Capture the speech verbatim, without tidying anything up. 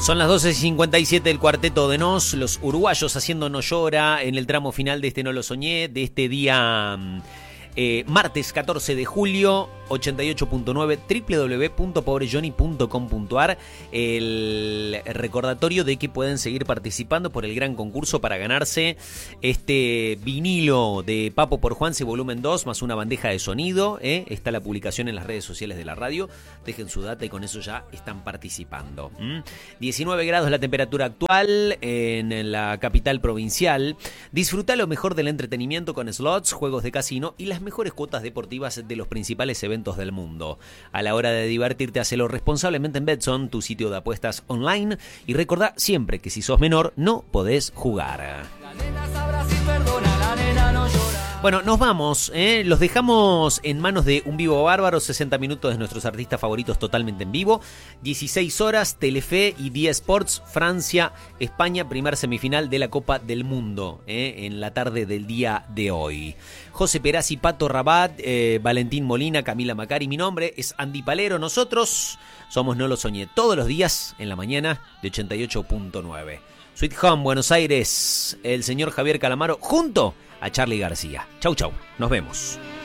Son las doce cincuenta y siete del Cuarteto de Nos, los uruguayos haciendo No Llora en el tramo final de este No Lo Soñé, de este día eh, martes catorce de julio, ochenta y ocho punto nueve, doble u doble u doble u punto pobre johnny punto com punto a r. El recordatorio de que pueden seguir participando por el gran concurso para ganarse este vinilo de Papo por Juanse volumen dos más una bandeja de sonido. ¿eh? Está la publicación en las redes sociales de la radio. Dejen su data y con eso ya están participando. ¿Mm? diecinueve grados la temperatura actual en la capital provincial. Disfruta lo mejor del entretenimiento con slots, juegos de casino y las mejores cuotas deportivas de los principales eventos del mundo. A la hora de divertirte, hacelo responsablemente en Betson, tu sitio de apuestas online, y recordá siempre que si sos menor no podés jugar. La nena sabrá si perdona, la nena no llora. Bueno, nos vamos, ¿eh? Los dejamos en manos de Un Vivo Bárbaro, sesenta minutos de nuestros artistas favoritos totalmente en vivo, dieciséis horas, Telefe y Día Sports, Francia, España, primer semifinal de la Copa del Mundo, ¿eh? En la tarde del día de hoy. José Perazzi, Pato Rabat, eh, Valentín Molina, Camila Macari, mi nombre es Andy Palero, nosotros somos No Lo Soñé, todos los días en la mañana de ochenta y ocho punto nueve. Sweet Home, Buenos Aires, el señor Javier Calamaro, junto a Charly García. Chau, chau, nos vemos.